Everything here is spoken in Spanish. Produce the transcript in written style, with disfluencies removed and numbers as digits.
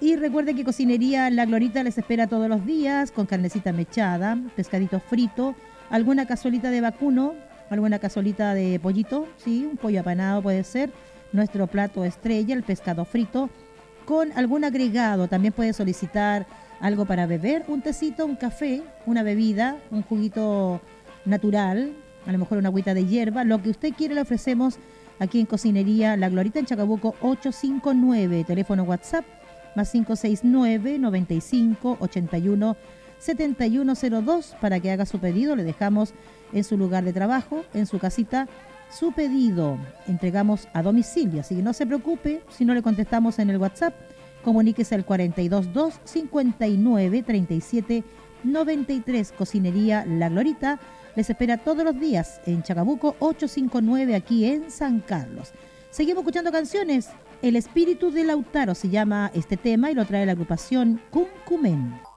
Y recuerde que Cocinería La Glorita les espera todos los días con carnecita mechada, pescadito frito, alguna cazuelita de vacuno, alguna cazuelita de pollito, sí, un pollo apanado puede ser, nuestro plato estrella, el pescado frito, con algún agregado. También puede solicitar algo para beber, un tecito, un café, una bebida, un juguito natural, a lo mejor una agüita de hierba, lo que usted quiera le ofrecemos aquí en Cocinería La Glorita en Chacabuco 859, teléfono WhatsApp más 569 95 81 7102 para que haga su pedido. Le dejamos en su lugar de trabajo, en su casita, su pedido. Entregamos a domicilio, así que no se preocupe si no le contestamos en el WhatsApp. Comuníquese al 422 59 37 93. Cocinería La Glorita les espera todos los días en Chacabuco 859 aquí en San Carlos. Seguimos escuchando canciones. El espíritu de Lautaro se llama este tema y lo trae la agrupación Cumcumen.